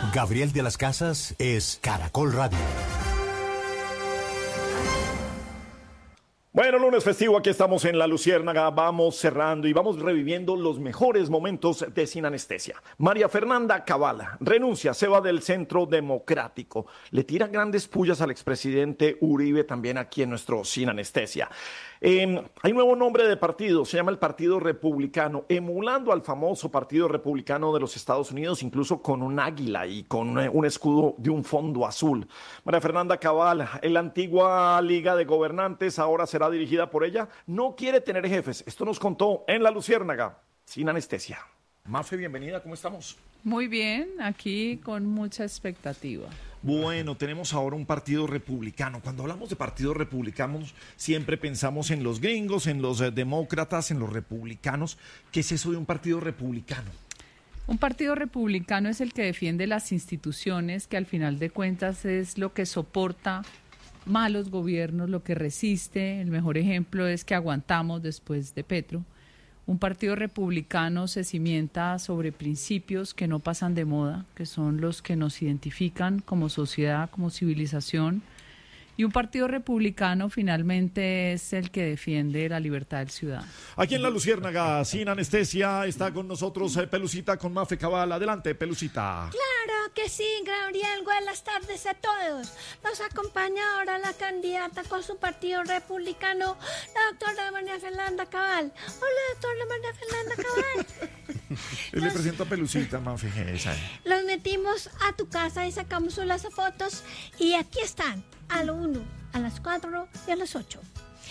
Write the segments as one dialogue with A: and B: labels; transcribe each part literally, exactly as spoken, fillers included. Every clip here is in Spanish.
A: Gabriel de las Casas es Caracol Radio.
B: Bueno, lunes festivo, aquí estamos en La Luciérnaga, vamos cerrando y vamos reviviendo los mejores momentos de Sin Anestesia. María Fernanda Cabal renuncia, se va del Centro Democrático, le tira grandes pullas al expresidente Uribe también aquí en nuestro Sin Anestesia. Eh, hay nuevo nombre de partido, se llama el Partido Republicano, emulando al famoso Partido Republicano de los Estados Unidos, incluso con un águila y con un escudo de un fondo azul. María Fernanda Cabal, en la antigua Liga de Gobernantes, ahora será dirigida por ella, no quiere tener jefes. Esto nos contó en La Luciérnaga, Sin Anestesia. Mafe, bienvenida, ¿cómo estamos?
C: Muy bien, aquí con mucha expectativa.
B: Bueno, tenemos ahora un partido republicano. Cuando hablamos de partidos republicanos, siempre pensamos en los gringos, en los eh, demócratas, en los republicanos. ¿Qué es eso de un partido republicano?
C: Un partido republicano es el que defiende las instituciones, que al final de cuentas es lo que soporta malos gobiernos, lo que resiste. El mejor ejemplo es que aguantamos después de Petro. Un partido republicano se cimienta sobre principios que no pasan de moda, que son los que nos identifican como sociedad, como civilización. Y un partido republicano finalmente es el que defiende la libertad del ciudadano.
B: Aquí en La Luciérnaga, Sin Anestesia, está con nosotros eh, Pelucita con Mafe Cabal. Adelante, Pelucita.
D: Claro que sí, Gabriel. Buenas tardes a todos. Nos acompaña ahora la candidata con su partido republicano, la doctora María Fernanda Cabal. Hola, doctora María Fernanda Cabal.
B: Él le presento a Pelucita, Mafe. Esa.
D: Los metimos a tu casa y sacamos unas fotos y aquí están. A lo uno, a las cuatro y a las ocho.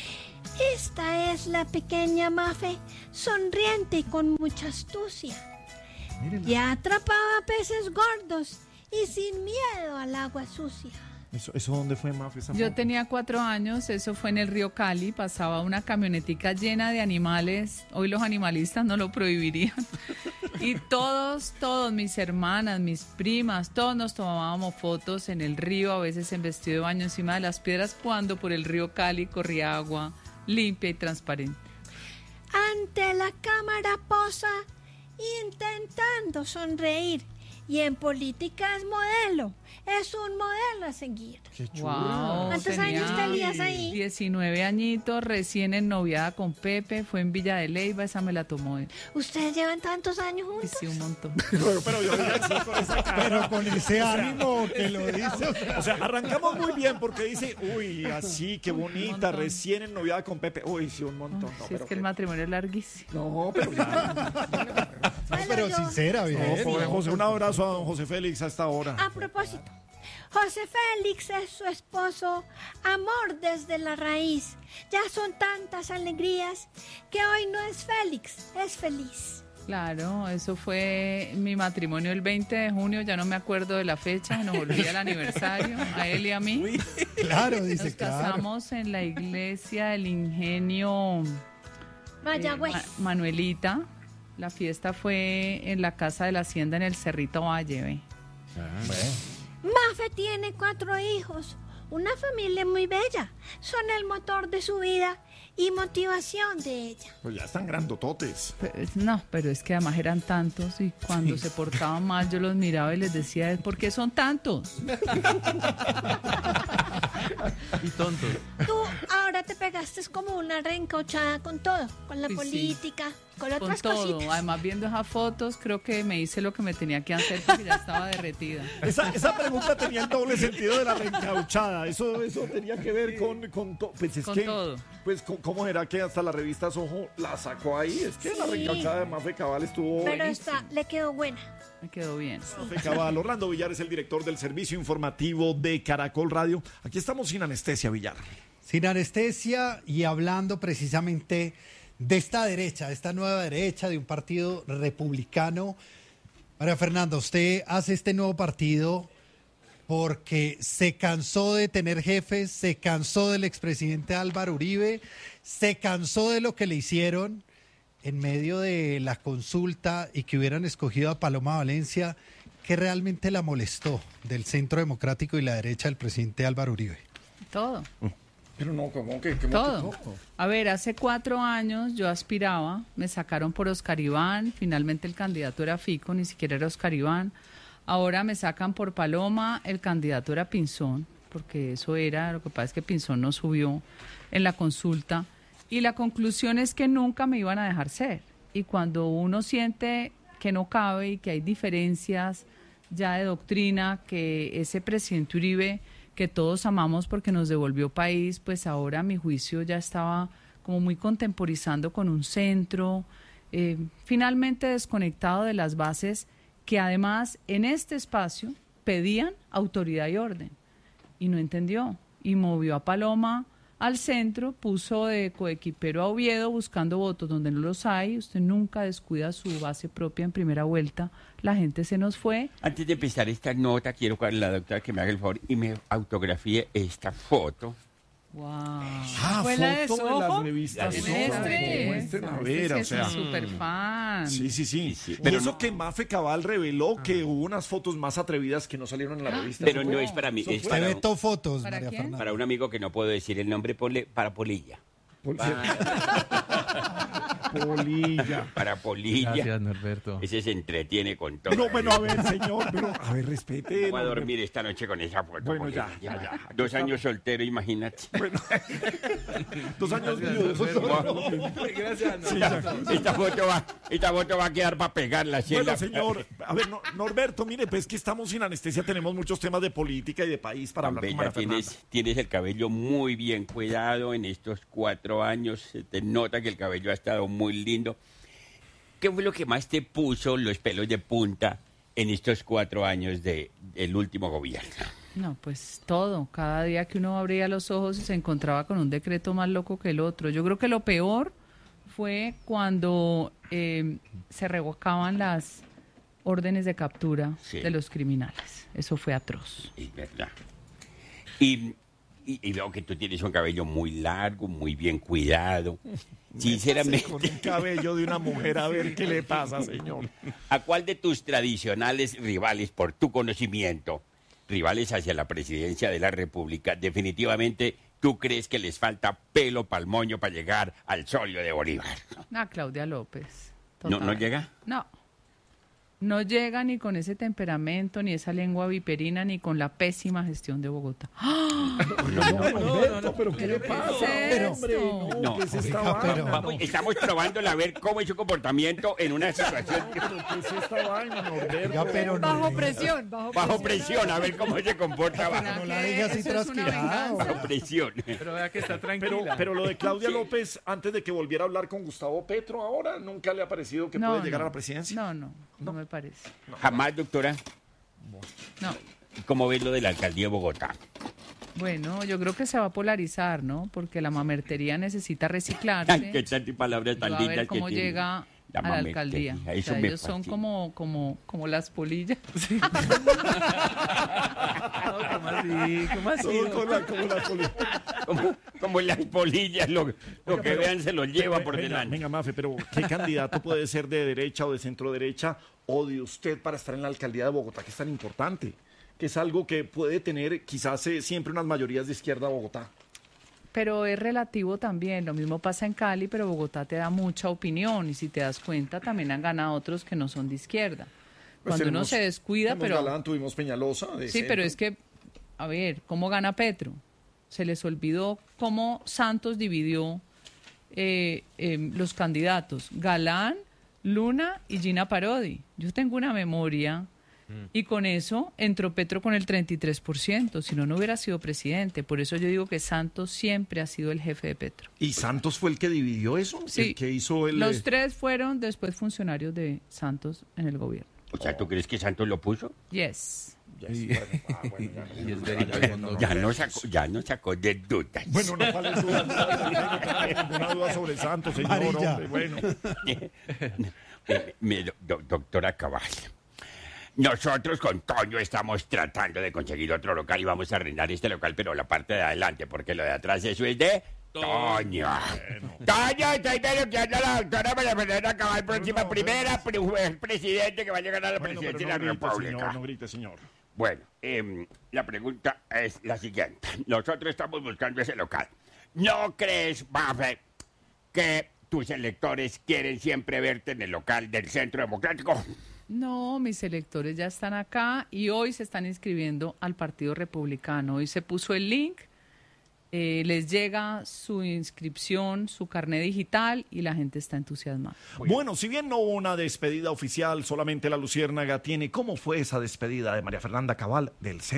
D: Esta es la pequeña Mafe, sonriente y con mucha astucia. Mírenla. Ya atrapaba peces gordos y sin miedo al agua sucia.
B: ¿Eso, eso dónde fue, Mafe? Esa
C: Yo
B: foto?
C: tenía cuatro años, eso fue en el río Cali, pasaba una camionetica llena de animales, hoy los animalistas no lo prohibirían, y todos, todos, mis hermanas, mis primas, todos nos tomábamos fotos en el río, a veces en vestido de baño encima de las piedras, cuando por el río Cali corría agua limpia y transparente.
D: Ante la cámara posa, intentando sonreír, y en política es modelo, es un modelo a seguir.
B: ¡Qué chulo!
C: Wow,
D: ¿Cuántos años tenías ahí?
C: diecinueve añitos, recién ennoviada con Pepe, fue en Villa de Leyva, esa me la tomó él.
D: ¿Ustedes llevan tantos años juntos?
C: Sí, un montón.
B: Pero, pero yo diría así con esa cara.
E: Pero con ese ánimo que lo dice.
B: O sea, arrancamos muy bien porque dice, uy, así, qué bonita, recién ennoviada con Pepe. Uy, sí, un montón. No,
C: Sí,
B: pero
C: es que el
B: qué-
C: matrimonio es larguísimo.
B: No, pero ya.
E: No, pero
D: yo-
E: sincera, bien.
B: No, pobre José, un abrazo a don José Félix a esta hora.
D: A propósito, José Félix es su esposo, amor desde la raíz. Ya son tantas alegrías que hoy no es Félix, es feliz.
C: Claro, eso fue mi matrimonio el veinte de junio, ya no me acuerdo de la fecha, nos olvida el aniversario, a él y a mí.
E: Claro, dice,
C: Nos
E: claro.
C: casamos en la iglesia del Ingenio eh,
D: Mayagüez.
C: Ma- Manuelita. La fiesta fue en la casa de la hacienda en el Cerrito Valle, ¿ve?
D: Mafe tiene cuatro hijos, una familia muy bella. Son el motor de su vida y motivación de ella.
B: Pues ya están grandototes.
C: Pues, no, pero es que además eran tantos y cuando se portaban mal yo los miraba y les decía, ¿por qué son tantos?
F: Y tontos.
D: Tú ahora te pegaste como una reencauchada con todo, con la
C: Uy, sí.
D: política, con
C: Con
D: otras
C: todo.
D: cositas.
C: Además, viendo esas fotos, creo que me hice lo que me tenía que hacer porque ya estaba derretida.
B: Esa, esa pregunta tenía el doble sentido de la reencauchada. Eso, eso tenía que ver con, con, to- pues es
C: Con
B: que,
C: todo.
B: Pues, co- ¿cómo era que hasta la revista Soho la sacó ahí? Es que la
D: Sí.
B: reencauchada de Mafe Cabal estuvo
D: Pero
B: buenísima.
D: esta le quedó buena.
C: Me quedó bien.
B: Mafe Cabal, Orlando Villar es el director del servicio informativo de Caracol Radio. Aquí estamos Sin Anestesia, Villar.
E: Sin anestesia y hablando precisamente de esta derecha, de esta nueva derecha, de un partido republicano. María Fernanda, usted hace este nuevo partido porque se cansó de tener jefes, se cansó del expresidente Álvaro Uribe, se cansó de lo que le hicieron en medio de la consulta y que hubieran escogido a Paloma Valencia. ¿Qué realmente la molestó del Centro Democrático y la derecha del presidente Álvaro Uribe?
C: Todo.
B: Pero no, ¿cómo que? ¿Cómo
C: Todo.
B: que-
C: A ver, hace cuatro años yo aspiraba, me sacaron por Oscar Iván, finalmente el candidato era Fico, ni siquiera era Oscar Iván. Ahora me sacan por Paloma, el candidato era Pinzón, porque eso era, lo que pasa es que Pinzón no subió en la consulta, y la conclusión es que nunca me iban a dejar ser. Y cuando uno siente que no cabe y que hay diferencias ya de doctrina, que ese presidente Uribe, que todos amamos porque nos devolvió país, pues ahora a mi juicio ya estaba como muy contemporizando con un centro, eh, finalmente desconectado de las bases que además en este espacio pedían autoridad y orden, y no entendió, y movió a Paloma al centro, puso de coequipero a Oviedo buscando votos donde no los hay. Usted nunca descuida su base propia en primera vuelta, la gente se nos fue.
G: Antes de empezar esta nota, quiero que la doctora que me haga el favor y me autografíe esta foto.
C: Wow.
B: Ah,
C: ¿Fue la de
B: foto de las
C: Soho?
B: revistas
G: La de
B: Soho.
C: Muestre.
B: Muestren a
C: Este
B: ver,
C: sí
B: o
C: es
B: sea.
C: un superfan.
B: Sí, sí, sí.
G: Sí, sí,
B: Y
G: pero
B: eso
G: no-
B: que Mafe Cabal reveló que hubo unas fotos más atrevidas que no salieron en la revista.
G: Pero
B: Soho.
G: no es para mí,
B: Eso
G: es
B: fue.
E: Te
G: para,
E: veto fotos,
C: ¿Para
E: María
C: quién?
E: Fernanda.
G: para un amigo que no puedo decir el nombre, ponle para Polilla.
B: Pol- Polilla.
G: Para Polilla.
F: Gracias, Norberto.
G: Ese se entretiene con todo.
B: No, bueno, a ver, señor, pero a ver, respete.
G: Voy a dormir esta noche con esa foto.
B: Bueno,
G: Polilla.
B: ya, ya, ya.
G: Dos años soltero, imagínate.
B: Dos años
F: Gracias,
B: viudos.
F: Norberto. Gracias,
B: Sí,
F: Norberto.
B: ya.
G: Esta foto va, esta foto va a quedar para pegarla. así en
B: Bueno,
G: la-
B: señor, a ver, no- Norberto, mire, pues que estamos sin anestesia, tenemos muchos temas de política y de país para hablar con
G: Bella,
B: María Fernanda.
G: tienes, tienes el cabello muy bien cuidado en estos cuatro años. Se te nota que el cabello ha estado muy lindo. ¿Qué fue lo que más te puso los pelos de punta en estos cuatro años de, del último gobierno?
C: No, pues todo. Cada día que uno abría los ojos y se encontraba con un decreto más loco que el otro. Yo creo que lo peor fue cuando eh, se revocaban las órdenes de captura
G: Sí.
C: de los criminales. Eso fue atroz.
G: Es verdad. Y, y, y veo que tú tienes un cabello muy largo, muy bien cuidado. Sinceramente,
B: Con un cabello de una mujer, a ver qué le pasa, señor.
G: ¿a cuál de tus tradicionales rivales, por tu conocimiento, rivales hacia la presidencia de la República, definitivamente tú crees que les falta pelo pa'l moño para llegar al solio de Bolívar?
C: Ah, Claudia López.
G: ¿No, no
C: Total.
G: llega?
C: No. No llega ni con ese temperamento, ni esa lengua viperina, ni con la pésima gestión de Bogotá.
B: Norberto, pero ¿qué le pasa?
C: ¿Qué es
B: Hombre,
C: esto?
B: no,
G: No,
B: ¿qué es esta
E: oiga, pero-
B: vaina?
G: Vamos,
B: no?
G: estamos probándola a ver cómo es su comportamiento en una situación
B: Pero ¿qué es esta vaina, Norberto?
E: Oiga, pero no,
H: Bajo
E: le-
H: presión, bajo,
G: bajo presión, a ver cómo se comporta bajo,
E: no la
C: ¿Qué?
E: diga así
C: Eso es una
E: trasquilado.
C: venganza.
G: bajo presión.
F: Pero vea que está
B: Pero,
F: tranquila.
B: pero lo de Claudia López, antes de que volviera a hablar con Gustavo Petro, ahora nunca le ha parecido que
C: No,
B: puede llegar
C: no.
B: a la presidencia.
C: No, no, no me parece.
G: Jamás, doctora.
C: No.
G: ¿Cómo ves lo de la alcaldía de Bogotá?
C: Bueno, yo creo que se va a polarizar, ¿no? Porque la mamertería necesita
G: Ay, qué
C: reciclarse.
G: tantas palabras
C: Y
G: tan
C: va a
G: lindas
C: ver
G: que
C: cómo
G: tiene.
C: llega
G: La
C: a la
G: mamertería,
C: alcaldía. O
G: eso
C: sea,
G: me
C: ellos son
G: fascina.
C: como, como, como las polillas. Sí.
F: No, ¿cómo así? ¿Cómo así?
B: Todo con la, con la política.
G: Como, como las polillas, lo, lo que vean se lo lleva por
B: venga,
G: delante.
B: venga, Mafe, pero ¿qué candidato puede ser de derecha o de centro derecha o de usted para estar en la alcaldía de Bogotá, que es tan importante? Que es algo que puede tener quizás eh, siempre unas mayorías de izquierda a Bogotá.
C: Pero es relativo también. Lo mismo pasa en Cali, pero Bogotá te da mucha opinión. Y si te das cuenta, también han ganado otros que no son de izquierda.
B: Pues
C: Cuando uno
B: tenemos-
C: se descuida,
B: tenemos
C: pero...
B: Galán, tuvimos Peñalosa. de
C: Sí, pero
B: centro.
C: es que, a ver, ¿cómo gana Petro? Se les olvidó cómo Santos dividió eh, eh, los candidatos. Galán, Luna y Gina Parodi. Yo tengo una memoria y con eso entró Petro con el treinta y tres por ciento. Si no, no hubiera sido presidente. Por eso yo digo que Santos siempre ha sido el jefe de Petro.
B: ¿Y Santos fue el que dividió eso?
C: Sí.
B: ¿El que hizo el...?
C: Los
B: eh,
C: tres fueron después funcionarios de Santos en el gobierno.
G: O sea, ¿tú crees que Santos lo puso?
C: Yes.
B: ya es- bueno, ah, bueno, ya no-
F: Y es
B: ya-
F: verídico,
B: ya-
F: no,
G: Ya no sacó, ya no sacó de dudas.
B: Bueno, no vale duda, no tengo ninguna duda sobre Santos, señor.
E: Amarilla.
B: Hombre, bueno.
G: Eh, me- do- doctora Cabal, nosotros con Toño estamos tratando de conseguir otro local y vamos a arrendar este local, pero la parte de adelante, porque lo de atrás eso es de Toño. Toño, estoy denunciando a la doctora María Fernanda Cabal, próxima
B: no,
G: primera pre- mujer presidente que va a llegar a la
B: Bueno,
G: presidencia
B: pero
G: de
B: no
G: la
B: grite,
G: República.
B: señor, no grite, señor.
G: Bueno, em, la pregunta es la siguiente. Nosotros estamos buscando ese local. ¿No crees, Mafe, que tus electores quieren siempre verte en el local del Centro Democrático?
C: No, mis electores ya están acá y hoy se están inscribiendo al Partido Republicano. Hoy se puso el link, eh, les llega su inscripción, su carnet digital y la gente está entusiasmada.
B: Bueno, si bien no hubo una despedida oficial, solamente la Luciérnaga tiene. ¿Cómo fue esa despedida de María Fernanda Cabal del centro?